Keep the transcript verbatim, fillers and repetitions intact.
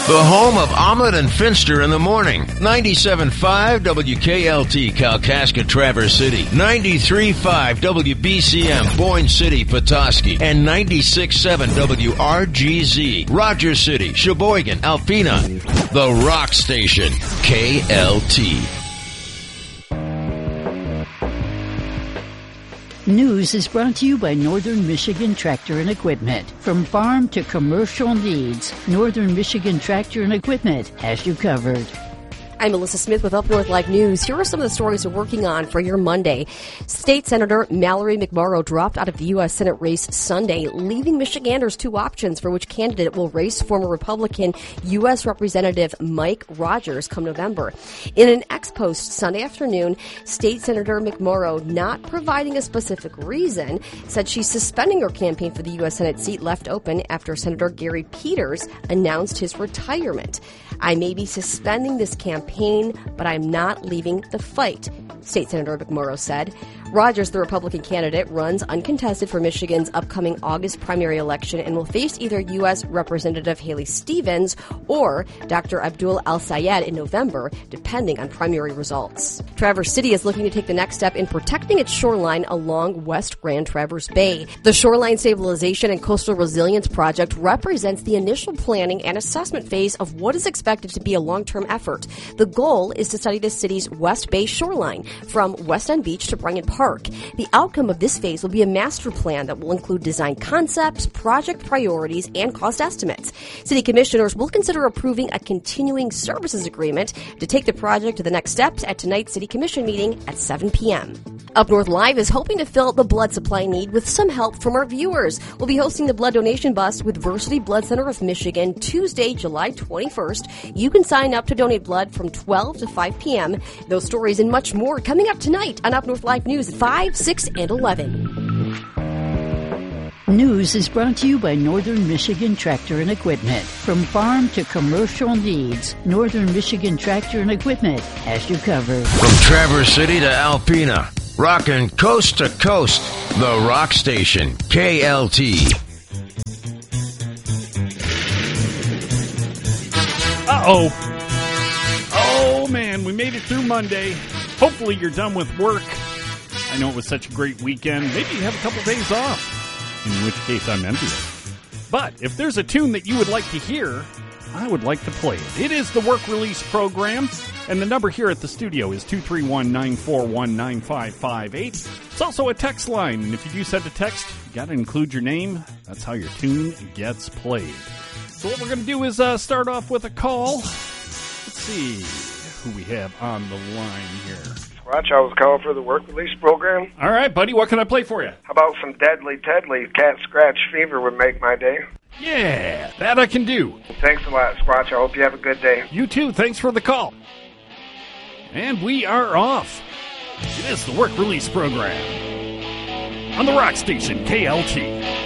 The home of Omelet and Finster in the morning. ninety-seven point five W K L T, Kalkaska, Traverse City. ninety-three point five W B C M, Boyne City, Petoskey. And ninety-six point seven W R G Z, Rogers City, Sheboygan, Alpena. The Rock Station, K L T. News is brought to you by Northern Michigan Tractor and Equipment. From farm to commercial needs, Northern Michigan Tractor and Equipment has you covered. I'm Melissa Smith with Up North Live News. Here are some of the stories we're working on for your Monday. State Senator Mallory McMorrow dropped out of the U S Senate race Sunday, leaving Michiganders two options for which candidate will race former Republican U S Representative Mike Rogers come November. In an ex-post Sunday afternoon, State Senator McMorrow, not providing a specific reason, said she's suspending her campaign for the U S Senate seat left open after Senator Gary Peters announced his retirement. I may be suspending this campaign, but I'm not leaving the fight, State Senator McMorrow said. Rogers, the Republican candidate, runs uncontested for Michigan's upcoming August primary election and will face either U S Representative Haley Stevens or Doctor Abdul Al-Sayed in November, depending on primary results. Traverse City is looking to take the next step in protecting its shoreline along West Grand Traverse Bay. The Shoreline Stabilization and Coastal Resilience Project represents the initial planning and assessment phase of what is expected to be a long-term effort. The goal is to study the city's West Bay shoreline from West End Beach to Bryant Park. The outcome of this phase will be a master plan that will include design concepts, project priorities, and cost estimates. City commissioners will consider approving a continuing services agreement to take the project to the next steps at tonight's City Commission meeting at seven p.m. Up North Live is hoping to fill the blood supply need with some help from our viewers. We'll be hosting the blood donation bus with Versity Blood Center of Michigan Tuesday, July twenty-first. You can sign up to donate blood from twelve to five p.m. Those stories and much more coming up tonight on Up North Live News at five, six, and eleven. News is brought to you by Northern Michigan Tractor and Equipment. From farm to commercial needs, Northern Michigan Tractor and Equipment has you covered. From Traverse City to Alpena, rocking coast to coast, the Rock Station, K L T. Uh-oh. Oh, man, we made it through Monday. Hopefully you're done with work. I know it was such a great weekend. Maybe you have a couple days off, in which case I'm envious. But if there's a tune that you would like to hear, I would like to play it. It is the Work Release Program, and the number here at the studio is two three one, nine four one, nine five five eight. It's also a text line, and if you do send a text, you got to include your name. That's how your tune gets played. So what we're going to do is uh, start off with a call. Let's see who we have on the line here. Watch, I was calling for the Work Release Program. All right, buddy, what can I play for you? How about some Deadly Tedley? Cat Scratch Fever would make my day. Yeah, that I can do. Thanks a lot, Squatch. I hope you have a good day. You too. Thanks for the call. And we are off. It is the Work Release Program on the Rock Station, K L T.